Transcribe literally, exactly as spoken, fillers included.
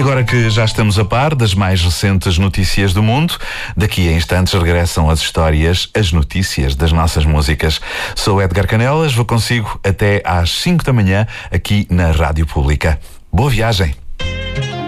Agora que já estamos a par das mais recentes notícias do mundo, daqui a instantes regressam as histórias, as notícias das nossas músicas. Sou Edgar Canelas, vou consigo até às cinco da manhã aqui na Rádio Pública. Boa viagem!